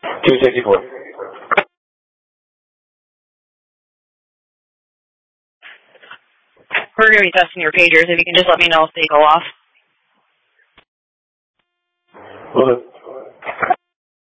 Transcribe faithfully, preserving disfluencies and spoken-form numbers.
two sixty-four. We're going to be testing your pagers. If you can just let me know if they go off. Will do.